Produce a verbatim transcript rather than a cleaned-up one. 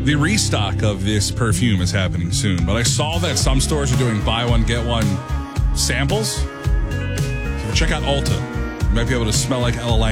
the restock of this perfume is happening soon, but I saw that some stores are doing buy one, get one samples. So check out Ulta. You might be able to smell like Ella Lang.